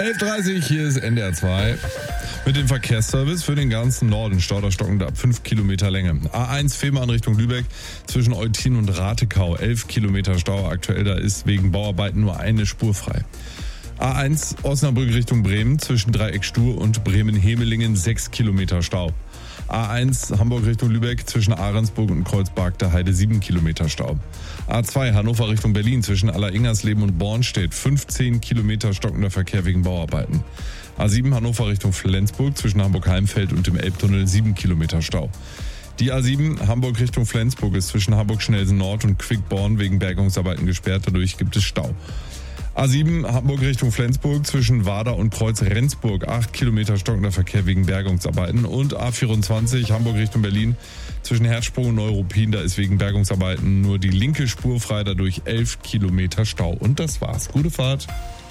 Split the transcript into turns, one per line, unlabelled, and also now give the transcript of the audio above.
11.30 hier ist NDR 2 mit dem Verkehrsservice für den ganzen Norden. Stau da stockend ab 5 Kilometer Länge. A1 Fehmarn Richtung Lübeck zwischen Eutin und Ratekau 11 Kilometer Stau. Aktuell da ist wegen Bauarbeiten nur eine Spur frei. A1 Osnabrück Richtung Bremen zwischen Dreieck Stur und Bremen-Hemelingen 6 Kilometer Stau. A1 Hamburg Richtung Lübeck zwischen Ahrensburg und Kreuzberg der Heide 7 Kilometer Stau. A2 Hannover Richtung Berlin zwischen Aller-Ingersleben und Bornstedt 15 Kilometer stockender Verkehr wegen Bauarbeiten. A7 Hannover Richtung Flensburg zwischen Hamburg-Heimfeld und dem Elbtunnel 7 Kilometer Stau. Die A7 Hamburg Richtung Flensburg ist zwischen Hamburg-Schnelsen Nord und Quickborn wegen Bergungsarbeiten gesperrt, dadurch gibt es Stau. A7 Hamburg Richtung Flensburg zwischen Wader und Kreuz-Rendsburg 8 Kilometer stockender Verkehr wegen Bergungsarbeiten. Und A24 Hamburg Richtung Berlin zwischen Herzsprung und Neuruppin, da ist wegen Bergungsarbeiten nur die linke Spur frei, dadurch 11 Kilometer Stau. Und das war's. Gute Fahrt.